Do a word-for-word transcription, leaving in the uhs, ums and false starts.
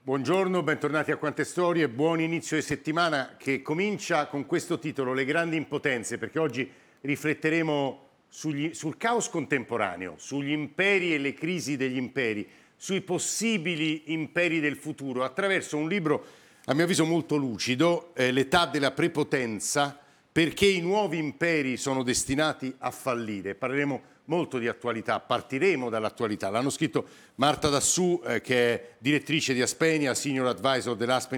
Buongiorno, bentornati a Quante Storie, buon inizio di settimana che comincia con questo titolo, Le grandi impotenze, perché oggi rifletteremo sugli, sul caos contemporaneo, sugli imperi e le crisi degli imperi, sui possibili imperi del futuro, attraverso un libro, a mio avviso molto lucido, eh, L'età della prepotenza, perché i nuovi imperi sono destinati a fallire. Parleremo molto di attualità, partiremo dall'attualità. L'hanno scritto Marta Dassù, eh, che è direttrice di Aspenia, senior advisor dell'Aspen